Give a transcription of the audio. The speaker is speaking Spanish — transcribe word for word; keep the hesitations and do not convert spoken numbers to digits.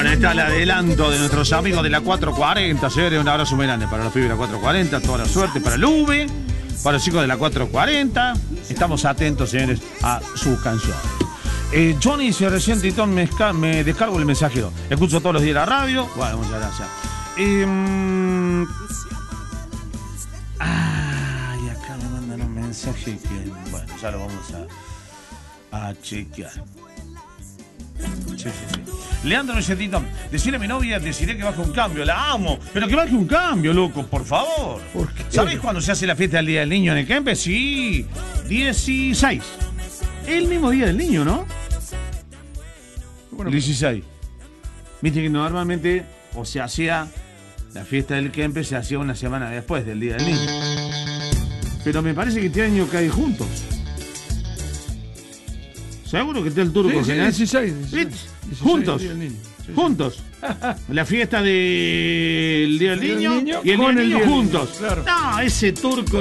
Bueno, está el adelanto de nuestros amigos de la cuatrocientos cuarenta, señores. Un abrazo muy grande para los pibes de la cuatrocientos cuarenta. Toda la suerte para el V, para los chicos de la cuatrocientos cuarenta. Estamos atentos, señores, a sus canciones. Eh, Johnny dice recién, Titón, me, me descargo el mensajero. Escucho todos los días la radio. Bueno, muchas gracias. Eh, ay, acá me mandan un mensaje que, bueno, ya lo vamos a, a chequear. Sí, sí, sí. Leandro dice, Titón, decirle a mi novia, deciré que baje un cambio. La amo, pero que baje un cambio, loco, por favor. ¿Por qué? ¿Sabés cuándo se hace la fiesta del Día del Niño en el Kempes? Sí, dieciséis. El mismo Día del Niño, ¿no? Bueno, dieciséis. Viste que normalmente, o se hacía, la fiesta del Kempes se hacía una semana después del Día del Niño. Pero me parece que este año cae juntos. ¿Seguro que está el turco? Sí, sí, dieciséis, dieciséis, dieciséis, juntos, Día del Niño. Sí, juntos. Sí. La fiesta del Día del Niño, Niño y el Día del Niño juntos. Claro. No, ese turco